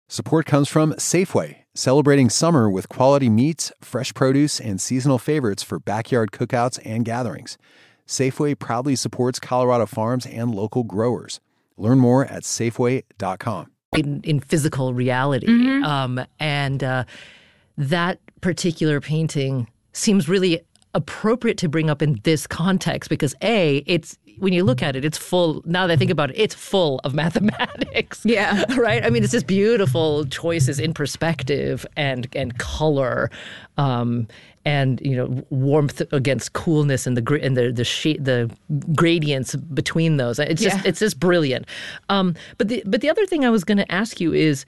Support comes from Safeway, celebrating summer with quality meats, fresh produce, and seasonal favorites for backyard cookouts and gatherings. Safeway proudly supports Colorado farms and local growers. Learn more at Safeway.com. In physical reality. That particular painting seems really appropriate to bring up in this context because it's when you look at it, it's full. Now that I think about it, it's full of mathematics. Yeah. Right? I mean, it's just beautiful choices in perspective and color, and warmth against coolness and the gradients between those. It's just brilliant. But the other thing I was going to ask you is,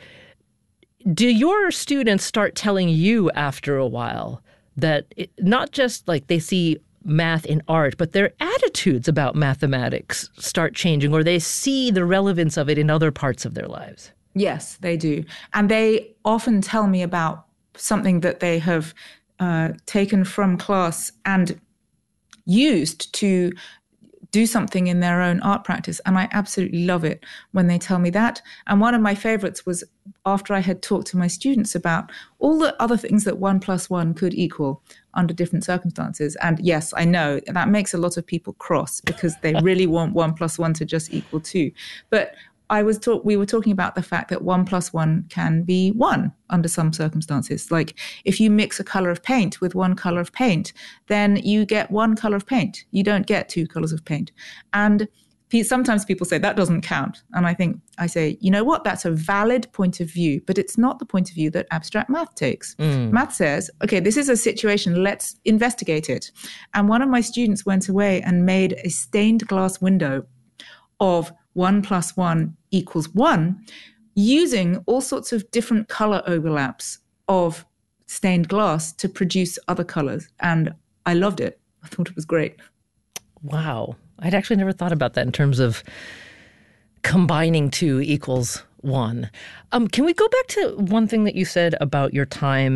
do your students start telling you after a while that not just like they see math in art, but their attitudes about mathematics start changing, or they see the relevance of it in other parts of their lives? Yes, they do. And they often tell me about something that they have taken from class and used to do something in their own art practice. And I absolutely love it when they tell me that. And one of my favorites was after I had talked to my students about all the other things that 1 + 1 could equal under different circumstances. And yes, I know that makes a lot of people cross because they really want 1 + 1 to just equal 2. But we were talking about the fact that 1 + 1 can be 1 under some circumstances. Like if you mix a color of paint with one color of paint, then you get one color of paint. You don't get two colors of paint. And sometimes people say that doesn't count. And I say, you know what? That's a valid point of view, but it's not the point of view that abstract math takes. Math says, okay, this is a situation, let's investigate it. And one of my students went away and made a stained glass window of 1 + 1 = 1, using all sorts of different color overlaps of stained glass to produce other colors. And I loved it. I thought it was great. Wow. I'd actually never thought about that in terms of combining 2 = 1. Can we go back to one thing that you said about your time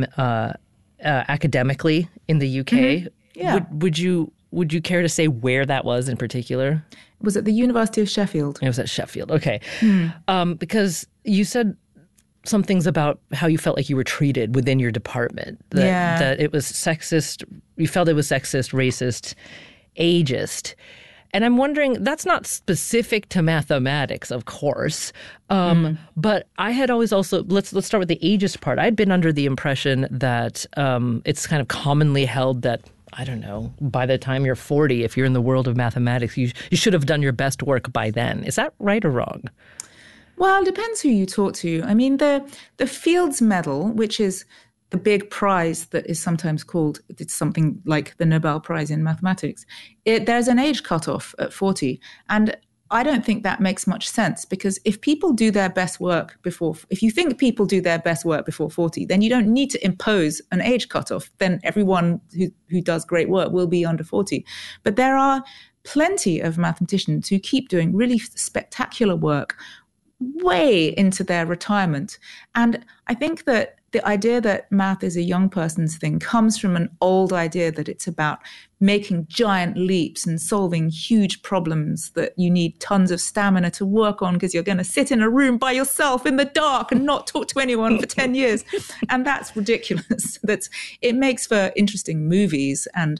academically in the UK? Mm-hmm. Yeah. Would you care to say where that was in particular? It was at the University of Sheffield. It was at Sheffield. Okay. Because you said some things about how you felt like you were treated within your department. That it was sexist. You felt it was sexist, racist, ageist. And I'm wondering, that's not specific to mathematics, of course. But I had always also, let's start with the ageist part. I'd been under the impression that it's kind of commonly held that, I don't know, by the time you're 40, if you're in the world of mathematics, you should have done your best work by then. Is that right or wrong? Well, it depends who you talk to. I mean, the Fields Medal, which is the big prize that is sometimes called, it's something like the Nobel Prize in mathematics, there's an age cutoff at 40. And I don't think that makes much sense, because if people do their best work if you think people do their best work before 40, then you don't need to impose an age cutoff. Then everyone who does great work will be under 40. But there are plenty of mathematicians who keep doing really spectacular work way into their retirement. And I think that the idea that math is a young person's thing comes from an old idea that it's about making giant leaps and solving huge problems that you need tons of stamina to work on because you're going to sit in a room by yourself in the dark and not talk to anyone for 10 years. And that's ridiculous. It makes for interesting movies and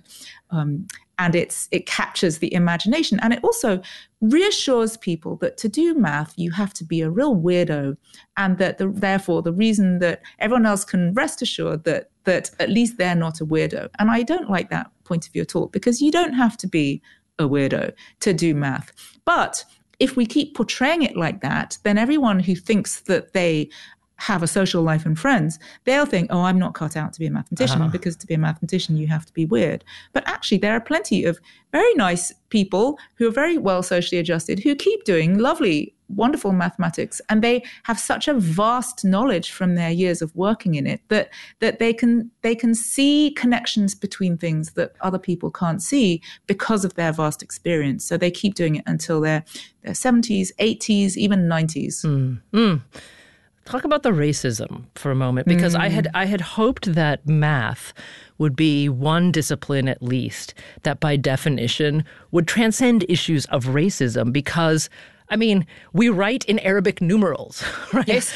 it captures the imagination. And it also reassures people that to do math, you have to be a real weirdo. And that therefore, the reason that everyone else can rest assured that at least they're not a weirdo. And I don't like that point of view at all, because you don't have to be a weirdo to do math. But if we keep portraying it like that, then everyone who thinks that they have a social life and friends, they'll think, oh, I'm not cut out to be a mathematician, because to be a mathematician, you have to be weird. But actually, there are plenty of very nice people who are very well socially adjusted who keep doing lovely, wonderful mathematics. And they have such a vast knowledge from their years of working in it that they can see connections between things that other people can't see because of their vast experience. So they keep doing it until their 70s, 80s, even 90s. Talk about the racism for a moment, because I had hoped that math would be one discipline at least that by definition would transcend issues of racism, because I mean, we write in Arabic numerals, right?